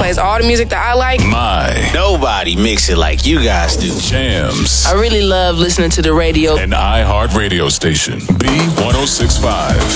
plays all the music that I like. Nobody mix it like you guys do. Jams. I really love listening to the radio. An iHeart radio station. B1065.